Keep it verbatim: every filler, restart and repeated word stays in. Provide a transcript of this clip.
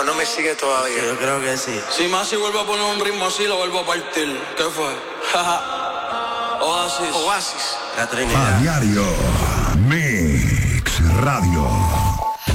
¿O no me sigue todavía? Yo creo que sí. Si Masi vuelve a poner un ritmo así, lo vuelvo a partir. ¿Qué fue? Oasis. Oasis. La Trinidad. A diario. Mix Radio.